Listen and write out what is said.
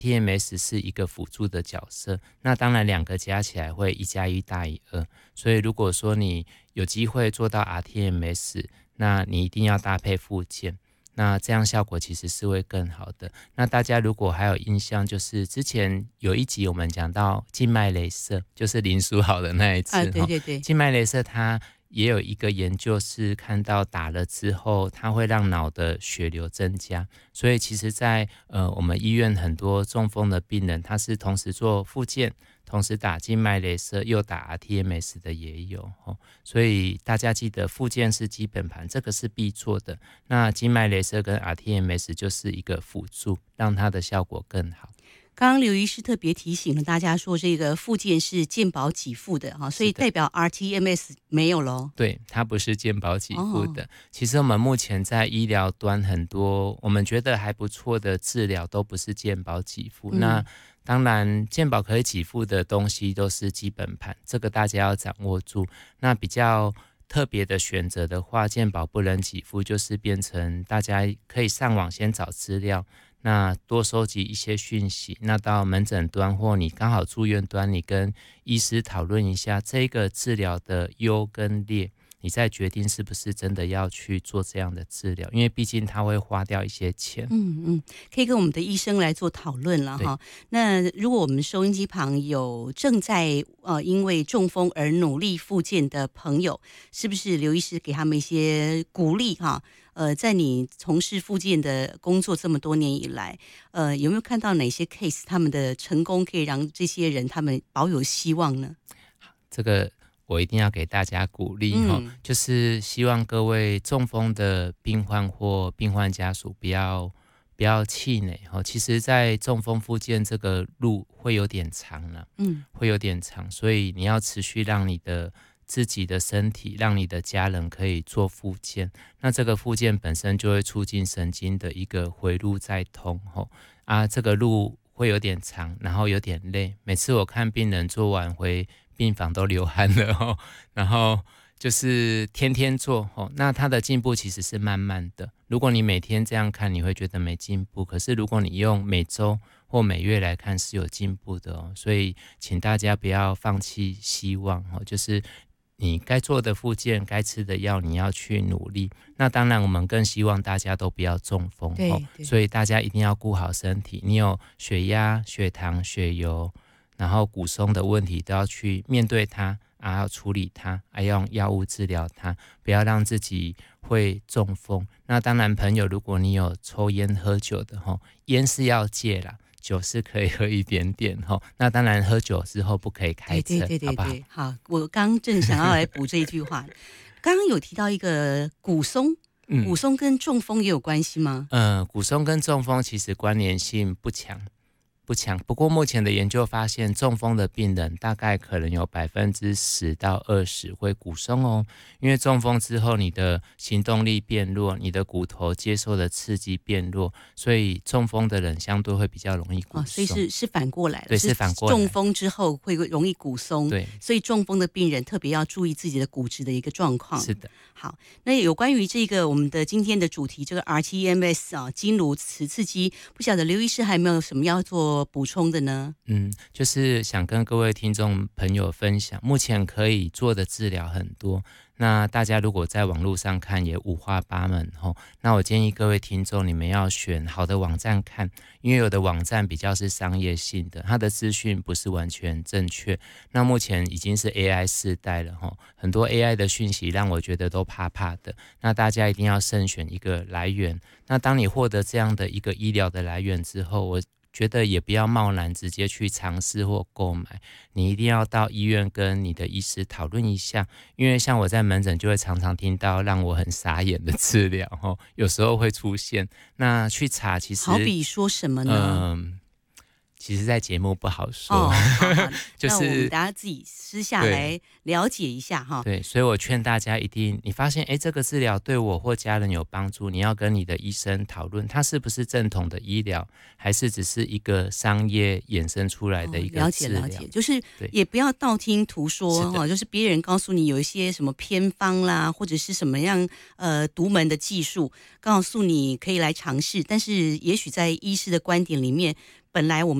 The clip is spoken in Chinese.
TMS 是一个辅助的角色，那当然两个加起来会1+1大于2，所以如果说你有机会做到 RTMS， 那你一定要搭配复健，那这样效果其实是会更好的。那大家如果还有印象，就是之前有一集我们讲到静脉雷射，就是林书豪的那一次， 对对对， 静脉雷射它也有一个研究是看到打了之后，它会让脑的血流增加，所以其实在我们医院很多中风的病人，他是同时做复健，同时打静脉雷射又打 RTMS 的也有，所以大家记得复健是基本盘，这个是必做的，那静脉雷射跟 RTMS 就是一个辅助，让它的效果更好。 刚刚刘医师特别提醒了大家说，这个复健是健保给付的哈，所以代表 RTMS 没有咯。 对，它不是健保给付的。其实我们目前在医疗端很多我们觉得还不错的治疗都不是健保给付。那当然健保可以给付的东西都是基本盘，这个大家要掌握住。那比较特别的选择的话，健保不能给付，就是变成大家可以上网先找资料，那多收集一些讯息，那到门诊端或你刚好住院端，你跟医师讨论一下这个治疗的优跟劣，你再决定是不是真的要去做这样的治疗，因为毕竟它会花掉一些钱。 可以跟我们的医生来做讨论了哈。那如果我们收音机旁有正在因为中风而努力复健的朋友，是不是刘医师给他们一些鼓励哈？在你从事复健的工作这么多年以来，有没有看到哪些 case 他们的成功可以让这些人他们保有希望呢？ 这个我一定要给大家鼓励就是希望各位中风的病患或病患家属不要气馁其实在中风复健这个路会有点长了，会有点长，所以你要持续让你的自己的身体，让你的家人可以做复健，那这个复健本身就会促进神经的一个回路再通这个路会有点长，然后有点累，每次我看病人做完回病房都流汗了然后就是天天做那他的进步其实是慢慢的，如果你每天这样看你会觉得没进步，可是如果你用每周或每月来看是有进步的所以请大家不要放弃希望就是你该做的复健，该吃的药你要去努力，那当然我们更希望大家都不要中风所以大家一定要顾好身体，你有血压、血糖、血油，然后骨松的问题都要去面对它要处理它要用药物治疗它，不要让自己会中风。那当然朋友如果你有抽烟喝酒的烟是要戒啦，酒是可以喝一点点那当然喝酒之后不可以开车， 对好不好？ 好，我刚正想要来补这一句话刚刚有提到一个骨松，骨松跟中风也有关系吗？ 骨松跟中风其实关联性不强，不过目前的研究发现中风的病人大概可能有10%到20%会骨松因为中风之后你的行动力变弱，你的骨头接受的刺激变弱，所以中风的人相对会比较容易骨松所以是反过来了， 对，是反过来， 中风之后会容易骨松， 对， 所以中风的病人特别要注意自己的骨质的一个状况。 是的。 好，那有关于这个我们的今天的主题这个 RTMS 经颅磁刺激，不晓得刘医师还有没有什么要做补充的呢？ 就是想跟各位听众朋友分享，目前可以做的治疗很多，那大家如果在网络上看也五花八门那我建议各位听众你们要选好的网站看，因为有的网站比较是商业性的，它的资讯不是完全正确，那目前已经是 AI 世代了很多 AI 的讯息让我觉得都怕怕的，那大家一定要慎选一个来源，那当你获得这样的一个医疗的来源之后，我觉得也不要贸然直接去尝试或购买，你一定要到医院跟你的医师讨论一下，因为像我在门诊就会常常听到让我很傻眼的治疗有时候会出现，那去查其实好比说什么呢？ 其实在节目不好说就是那我们大家自己私下来了解一下对，所以我劝大家一定，你发现这个治疗对我或家人有帮助，你要跟你的医生讨论它是不是正统的医疗，还是只是一个商业衍生出来的一个治疗。 了解，就是也不要道听途说就是别人告诉你有一些什么偏方啦，或者是什么样独门的技术告诉你可以来尝试，但是也许在医师的观点里面本来我们